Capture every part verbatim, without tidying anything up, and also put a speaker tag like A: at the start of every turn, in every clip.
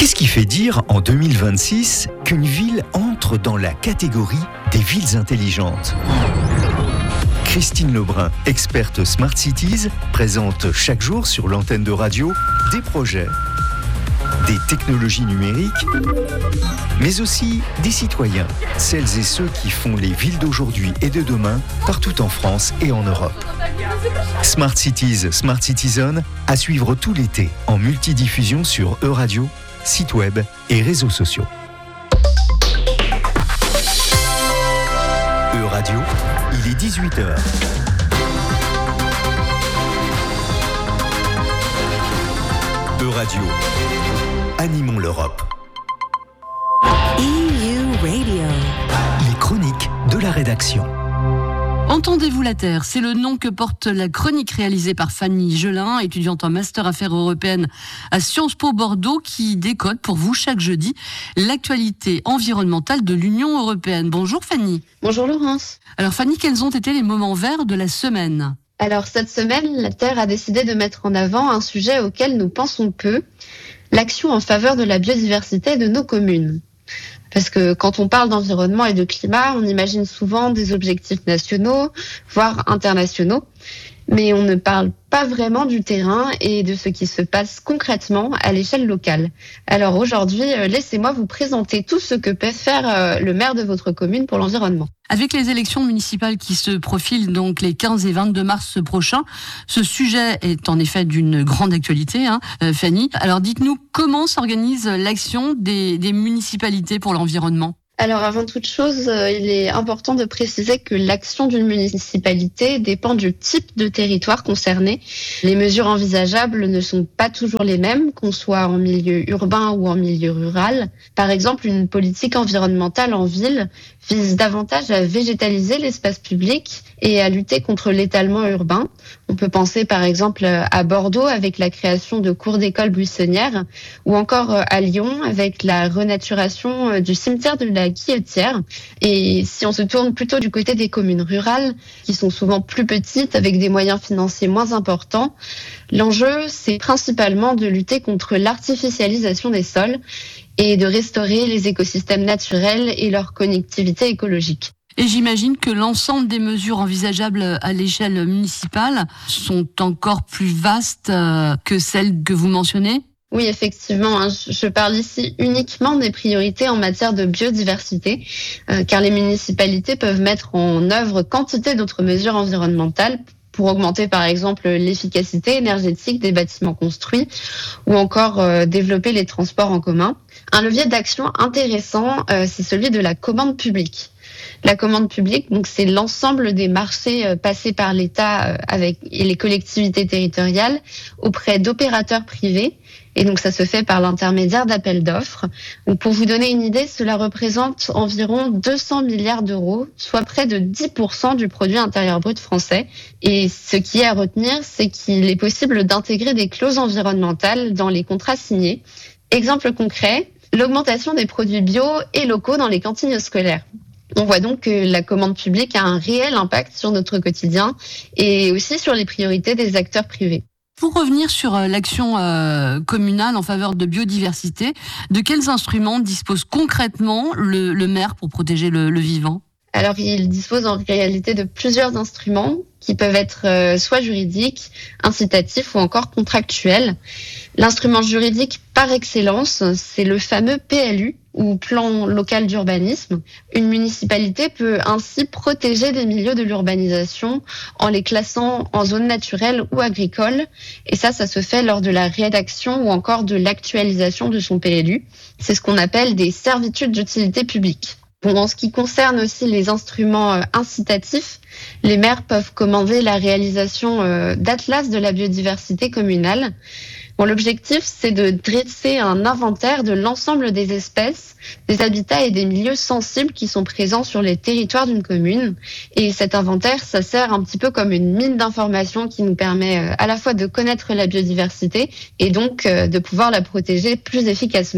A: Qu'est-ce qui fait dire en deux mille vingt-six qu'une ville entre dans la catégorie des villes intelligentes ? Christine Lebrun, experte Smart Cities, présente chaque jour sur l'antenne de radio des projets, des technologies numériques, mais aussi des citoyens, celles et ceux qui font les villes d'aujourd'hui et de demain partout en France et en Europe. Smart Cities, Smart Citizen, à suivre tout l'été en multidiffusion sur E-Radio, site web et réseaux sociaux. E-Radio, il est dix-huit heures. E-Radio, animons l'Europe.
B: E U Radio.
A: Les chroniques de la rédaction.
C: Entendez-vous la Terre, c'est le nom que porte la chronique réalisée par Fanny Gelin, étudiante en Master Affaires européennes à Sciences Po Bordeaux, qui décode pour vous chaque jeudi l'actualité environnementale de l'Union européenne. Bonjour Fanny.
D: Bonjour Laurence.
C: Alors Fanny, quels ont été les moments verts de la semaine ?
D: Alors cette semaine, la Terre a décidé de mettre en avant un sujet auquel nous pensons peu, l'action en faveur de la biodiversité de nos communes. Parce que quand on parle d'environnement et de climat, on imagine souvent des objectifs nationaux, voire internationaux, mais on ne parle pas vraiment du terrain et de ce qui se passe concrètement à l'échelle locale. Alors aujourd'hui, laissez-moi vous présenter tout ce que peut faire le maire de votre commune pour l'environnement.
C: Avec les élections municipales qui se profilent donc les quinze et vingt-deux mars prochains, ce sujet est en effet d'une grande actualité, hein, Fanny. Alors dites-nous, comment s'organise l'action des, des municipalités pour l'environnement ?
D: Alors avant toute chose, il est important de préciser que l'action d'une municipalité dépend du type de territoire concerné. Les mesures envisageables ne sont pas toujours les mêmes, qu'on soit en milieu urbain ou en milieu rural. Par exemple, une politique environnementale en ville vise davantage à végétaliser l'espace public et à lutter contre l'étalement urbain. On peut penser par exemple à Bordeaux avec la création de cours d'école buissonnières ou encore à Lyon avec la renaturation du cimetière de la Guillotière. Et si on se tourne plutôt du côté des communes rurales, qui sont souvent plus petites avec des moyens financiers moins importants, l'enjeu c'est principalement de lutter contre l'artificialisation des sols et de restaurer les écosystèmes naturels et leur connectivité écologique.
C: Et j'imagine que l'ensemble des mesures envisageables à l'échelle municipale sont encore plus vastes que celles que vous mentionnez ?
D: Oui, effectivement, je parle ici uniquement des priorités en matière de biodiversité, car les municipalités peuvent mettre en œuvre quantité d'autres mesures environnementales pour augmenter par exemple l'efficacité énergétique des bâtiments construits ou encore euh, développer les transports en commun. Un levier d'action intéressant, euh, c'est celui de la commande publique. La commande publique, donc c'est l'ensemble des marchés euh, passés par l'État euh, avec et les collectivités territoriales auprès d'opérateurs privés. Et donc ça se fait par l'intermédiaire d'appels d'offres. Donc pour vous donner une idée, cela représente environ deux cents milliards d'euros, soit près de dix pour cent du produit intérieur brut français. Et ce qui est à retenir, c'est qu'il est possible d'intégrer des clauses environnementales dans les contrats signés. Exemple concret, l'augmentation des produits bio et locaux dans les cantines scolaires. On voit donc que la commande publique a un réel impact sur notre quotidien et aussi sur les priorités des acteurs privés.
C: Pour revenir sur l'action euh, communale en faveur de biodiversité, de quels instruments dispose concrètement le, le maire pour protéger le, le vivant ?
D: Alors, il dispose en réalité de plusieurs instruments qui peuvent être euh, soit juridiques, incitatifs ou encore contractuels. L'instrument juridique par excellence, c'est le fameux P L U, ou plan local d'urbanisme. Une municipalité peut ainsi protéger des milieux de l'urbanisation en les classant en zone naturelle ou agricole. Et ça, ça se fait lors de la rédaction ou encore de l'actualisation de son P L U. C'est ce qu'on appelle des servitudes d'utilité publique. Bon, en ce qui concerne aussi les instruments euh, incitatifs, les maires peuvent commander la réalisation euh, d'atlas de la biodiversité communale. Bon, l'objectif, c'est de dresser un inventaire de l'ensemble des espèces, des habitats et des milieux sensibles qui sont présents sur les territoires d'une commune. Et cet inventaire, ça sert un petit peu comme une mine d'informations qui nous permet euh, à la fois de connaître la biodiversité et donc euh, de pouvoir la protéger plus efficacement.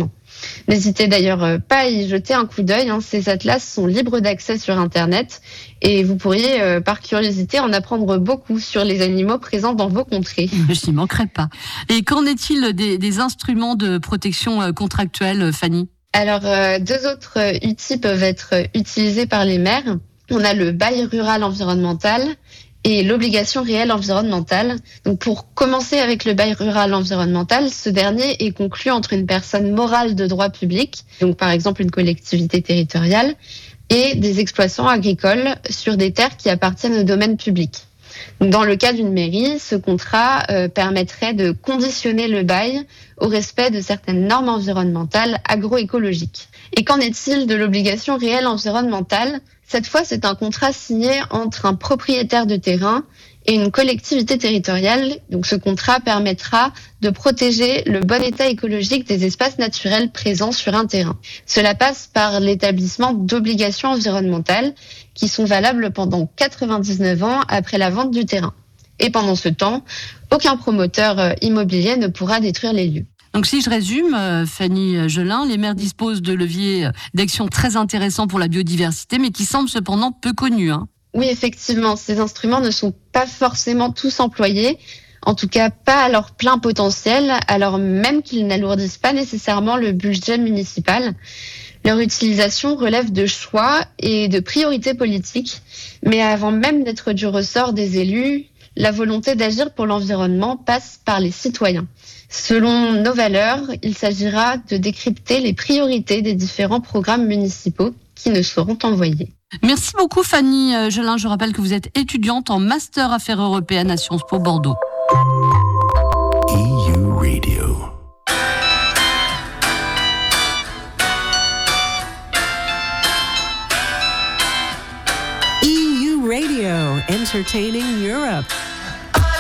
D: N'hésitez d'ailleurs pas à y jeter un coup d'œil. Hein. Ces atlas sont libres d'accès sur Internet et vous pourriez, euh, par curiosité, en apprendre beaucoup sur les animaux présents dans vos contrées.
C: Je n'y manquerai pas. Et qu'en est-il des, des instruments de protection contractuelle, Fanny ?
D: Alors, euh, deux autres outils peuvent être utilisés par les maires. On a le bail rural environnemental et l'obligation réelle environnementale. Donc, pour commencer avec le bail rural environnemental, ce dernier est conclu entre une personne morale de droit public, donc par exemple une collectivité territoriale, et des exploitants agricoles sur des terres qui appartiennent au domaine public. Donc, dans le cas d'une mairie, ce contrat euh, permettrait de conditionner le bail au respect de certaines normes environnementales agroécologiques. Et qu'en est-il de l'obligation réelle environnementale ? Cette fois, c'est un contrat signé entre un propriétaire de terrain et une collectivité territoriale. Donc, ce contrat permettra de protéger le bon état écologique des espaces naturels présents sur un terrain. Cela passe par l'établissement d'obligations environnementales qui sont valables pendant quatre-vingt-dix-neuf ans après la vente du terrain. Et pendant ce temps, aucun promoteur immobilier ne pourra détruire les lieux.
C: Donc si je résume, Fanny Gelin, les maires disposent de leviers d'action très intéressants pour la biodiversité, mais qui semblent cependant peu connus. Hein.
D: Oui, effectivement, ces instruments ne sont pas forcément tous employés, en tout cas pas à leur plein potentiel, alors même qu'ils n'alourdissent pas nécessairement le budget municipal. Leur utilisation relève de choix et de priorités politiques, mais avant même d'être du ressort des élus, la volonté d'agir pour l'environnement passe par les citoyens. Selon nos valeurs, il s'agira de décrypter les priorités des différents programmes municipaux qui nous seront envoyés.
C: Merci beaucoup Fanny Gelin. Je rappelle que vous êtes étudiante en Master Affaires européennes à Sciences Po Bordeaux.
A: E U Radio.
B: E U Radio, entertaining Europe.